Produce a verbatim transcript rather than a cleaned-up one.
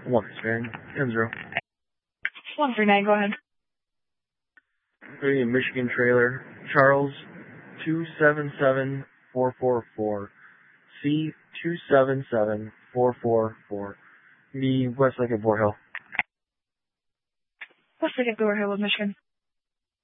one Spain, ten zero. one three nine, go ahead. Three Michigan trailer, Charles two seven seven four four four, C two seven seven four four four, the Westlake at Boar Hill. Westlake at Boar Hill, Michigan.